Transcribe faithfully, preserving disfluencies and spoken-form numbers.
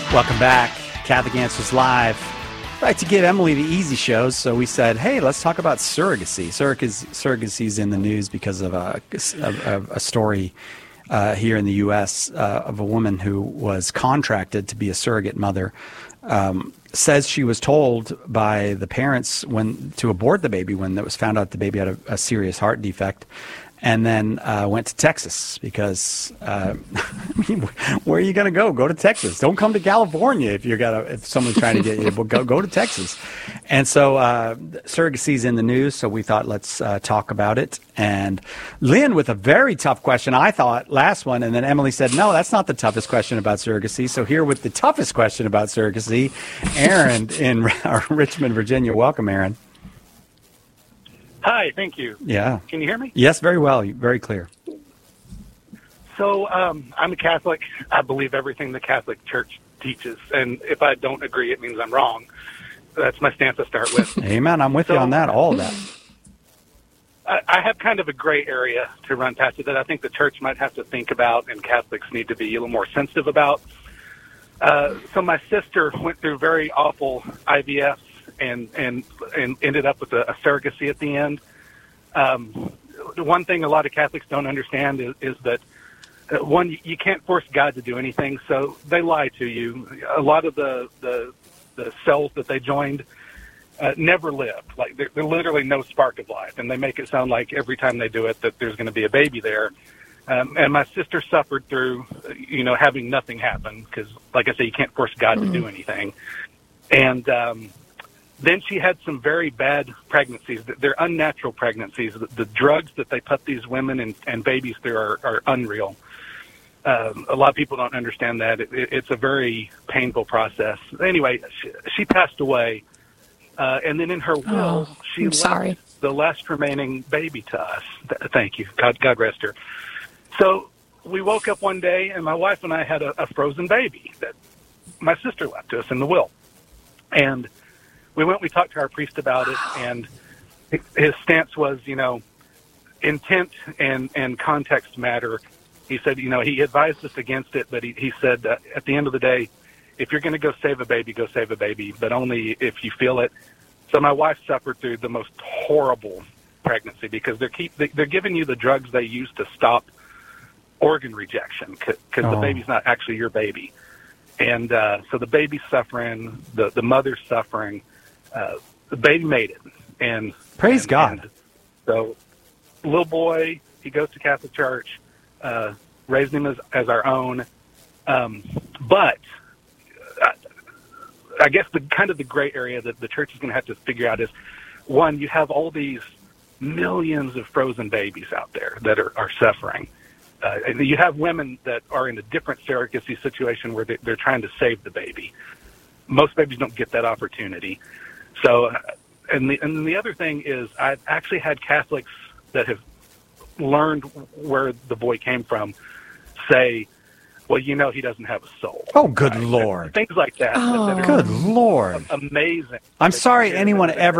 Welcome back. Catholic Answers Live. I like to give Emily the easy shows, so we said, hey, let's talk about surrogacy. Surrogacy surrogacy's in the news because of a, a, a story uh, here in the U S uh, of a woman who was contracted to be a surrogate mother. Um, says she was told by the parents when to abort the baby when it was found out the baby had a, a serious heart defect. And then uh, went to Texas because uh, I mean, where are you going to go? Go to Texas. Don't come to California if you're got if someone's trying to get you. But go go to Texas. And so uh, surrogacy's in the news. So we thought let's uh, talk about it. And Lynn with a very tough question. I thought last one, and then Emily said no, that's not the toughest question about surrogacy. So here with the toughest question about surrogacy, Aaron in Richmond, Virginia. Welcome, Aaron. Hi, thank you. Yeah. Can you hear me? Yes, very well. Very clear. So um, I'm a Catholic. I believe everything the Catholic Church teaches. And if I don't agree, it means I'm wrong. That's my stance to start with. Amen. I'm with so, you on that, all of that. I, I have kind of a gray area to run past it that I think the Church might have to think about and Catholics need to be a little more sensitive about. Uh, so my sister went through very awful I V F. And, and and ended up with a, a surrogacy at the end. Um, the one thing a lot of Catholics don't understand is, is that, uh, one, you can't force God to do anything, so they lie to you. A lot of the, the, the cells that they joined uh, never lived. Like, there's literally no spark of life, and they make it sound like every time they do it that there's going to be a baby there. Um, and my sister suffered through, you know, having nothing happen because, like I say, you can't force God mm-hmm. to do anything. And... Um, Then she had some very bad pregnancies. They're unnatural pregnancies. The, the drugs that they put these women and, and babies through are, are unreal. Um, a lot of people don't understand that. It, it, it's a very painful process. Anyway, she, she passed away. Uh, and then in her will, oh, she I'm left sorry. the last remaining baby to us. Th- thank you. God, God rest her. So we woke up one day, and my wife and I had a, a frozen baby that my sister left to us in the will. And we went, we talked to our priest about it, and his stance was, you know, intent and, and context matter. He said, you know, he advised us against it, but he, he said, uh, at the end of the day, if you're going to go save a baby, go save a baby, but only if you feel it. So my wife suffered through the most horrible pregnancy because they're keep they're giving you the drugs they use to stop organ rejection because oh. the baby's not actually your baby. And uh, so the baby's suffering, the, the mother's suffering. Uh, the baby made it, and praise and, God. And so, little boy, he goes to Catholic Church, uh, raised him as, as our own. Um, but I, I guess the kind of the gray area that the church is going to have to figure out is, one, you have all these millions of frozen babies out there that are, are suffering. Uh, and you have women that are in a different surrogacy situation where they, they're trying to save the baby. Most babies don't get that opportunity. So, and the, and the other thing is I've actually had Catholics that have learned where the boy came from say, well, you know, he doesn't have a soul. Oh, good right? Lord. Things like that. Oh. that are good Lord. amazing. I'm sorry anyone ever